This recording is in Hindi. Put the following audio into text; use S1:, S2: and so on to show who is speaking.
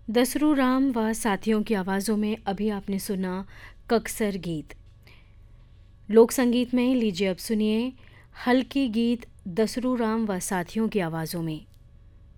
S1: दसरू राम व साथियों की आवाज़ों में अभी आपने सुना ककसर गीत। लोक संगीत में लीजिए अब सुनिए हल्की गीत दसरू राम व साथियों की आवाज़ों में।